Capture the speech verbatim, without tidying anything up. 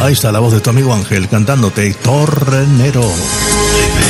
Ahí está la voz de tu amigo Ángel cantándote Tornero.